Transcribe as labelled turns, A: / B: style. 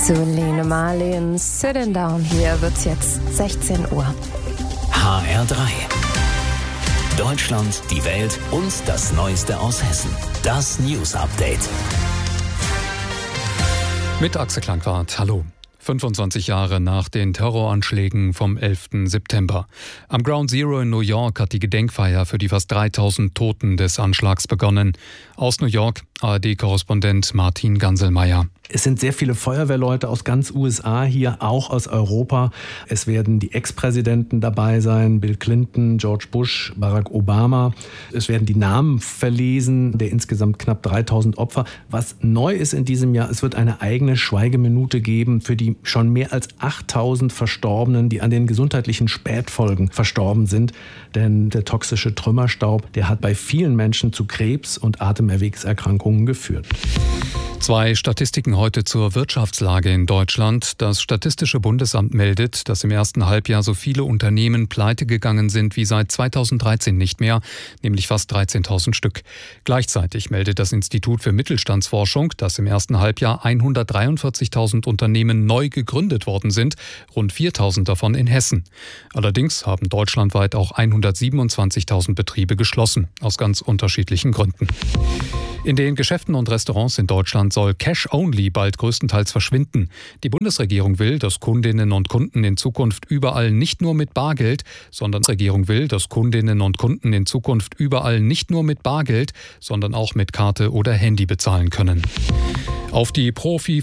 A: zu Lene Marlin. Sitting Down. Hier wird's jetzt 16 Uhr.
B: HR3. Deutschland, die Welt und das Neueste aus Hessen. Das News Update.
C: Mit Axel Klangwart. Hallo. 25 Jahre nach den Terroranschlägen vom 11. September. Am Ground Zero in New York hat die Gedenkfeier für die fast 3000 Toten des Anschlags begonnen. Aus New York, ARD-Korrespondent Martin Ganselmeier.
D: Es sind sehr viele Feuerwehrleute aus ganz USA hier, auch aus Europa. Es werden die Ex-Präsidenten dabei sein, Bill Clinton, George Bush, Barack Obama. Es werden die Namen verlesen der insgesamt knapp 3000 Opfer. Was neu ist in diesem Jahr, es wird eine eigene Schweigeminute geben für die schon mehr als 8000 Verstorbenen, die an den gesundheitlichen Spätfolgen verstorben sind. Denn der toxische Trümmerstaub, der hat bei vielen Menschen zu Krebs und Atemerwegserkrankungen geführt.
C: 2 Statistiken heute zur Wirtschaftslage in Deutschland. Das Statistische Bundesamt meldet, dass im ersten Halbjahr so viele Unternehmen pleite gegangen sind wie seit 2013 nicht mehr, nämlich fast 13.000 Stück. Gleichzeitig meldet das Institut für Mittelstandsforschung, dass im ersten Halbjahr 143.000 Unternehmen neu gegründet worden sind, rund 4.000 davon in Hessen. Allerdings haben deutschlandweit auch 127.000 Betriebe geschlossen, aus ganz unterschiedlichen Gründen. In den Geschäften und Restaurants in Deutschland soll Cash-Only bald größtenteils verschwinden. Die Bundesregierung will, dass Kundinnen und Kunden in Zukunft überall nicht nur mit Bargeld, sondern auch mit Karte oder Handy bezahlen können. Auf die